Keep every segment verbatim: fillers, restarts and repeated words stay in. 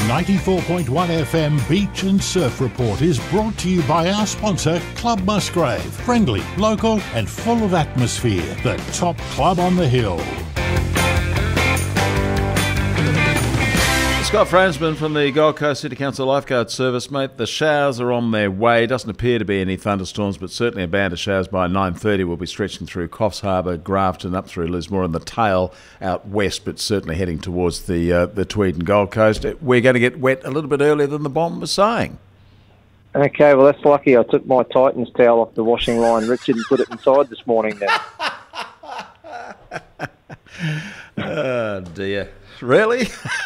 ninety-four point one F M Beach and Surf Report is brought to you by our sponsor, Club Musgrave. Friendly, local and full of atmosphere. The top club on the hill. Scott Fransman from the Gold Coast City Council Lifeguard Service. Mate, the showers are on their way. Doesn't appear to be any thunderstorms, but certainly a band of showers by nine thirty will be stretching through Coffs Harbour, Grafton, up through Lismore and the tail out west, but certainly heading towards the uh, the Tweed and Gold Coast. We're going to get wet a little bit earlier than the bomb was saying. Okay, well, that's lucky. I took my Titans towel off the washing line, Richard, and put it inside this morning then. Oh, dear. Really?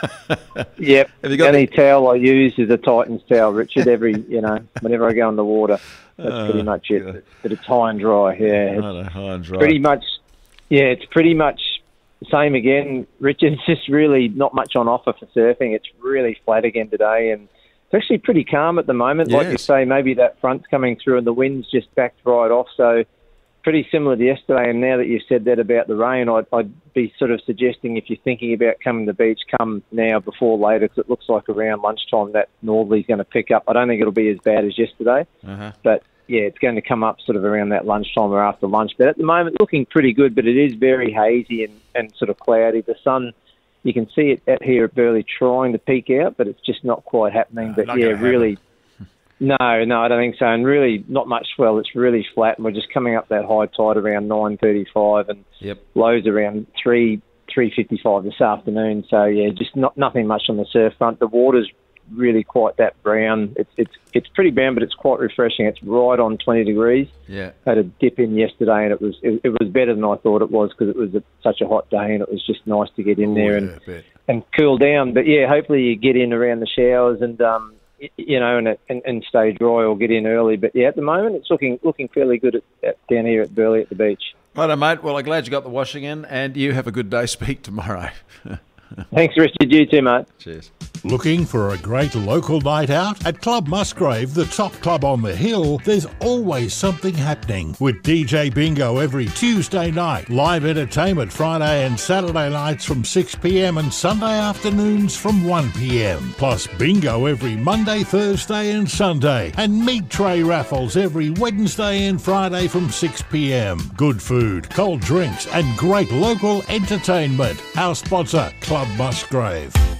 Yep. Have you got Any the... towel I use is a Titans towel, Richard. Every, you know, whenever I go in the water, that's oh, pretty much it. God. But it's high and dry. Yeah, it's oh, no, high and dry. pretty much. Yeah, it's pretty much the same again, Richard. It's just really not much on offer for surfing. It's really flat again today, and it's actually pretty calm at the moment. Yes. Like you say, maybe that front's coming through and the wind's just backed right off. So pretty similar to yesterday. And now that you've said that about the rain, I'd, I'd be sort of suggesting if you're thinking about coming to the beach, come now before later, because it looks like around lunchtime that northerly's going to pick up. I don't think it'll be as bad as yesterday, uh-huh. but yeah, it's going to come up sort of around that lunchtime or after lunch. But at the moment, looking pretty good, but it is very hazy and, and sort of cloudy. The sun, you can see it out here at Burleigh trying to peek out, but it's just not quite happening. No, but not yeah, gonna really... happen. No, no, I don't think so. And really, not much swell. It's really flat, and we're just coming up that high tide around nine thirty-five, and yep. lows around three three fifty-five this afternoon. So yeah, just not nothing much on the surf front. The water's really quite that brown. It's it's it's pretty brown, but it's quite refreshing. It's right on twenty degrees. Yeah, had a dip in yesterday, and it was it, it was better than I thought it was because it was a, such a hot day, and it was just nice to get in Ooh, there yeah, and and cool down. But yeah, hopefully you get in around the showers and um. you know, and, and and stay dry or get in early. But yeah, at the moment it's looking looking fairly good at, at, down here at Burleigh at the beach. Righto, mate. Well, I'm glad you got the washing in, and you have a good day. Speak tomorrow. Thanks, Richard. You too, mate. Cheers. Looking for a great local night out? At Club Musgrave, the top club on the hill, there's always something happening. With D J Bingo every Tuesday night, live entertainment Friday and Saturday nights from six p.m. and Sunday afternoons from one p.m. Plus bingo every Monday, Thursday and Sunday. And meat tray raffles every Wednesday and Friday from six p.m. Good food, cold drinks and great local entertainment. Our sponsor, Club Musgrave.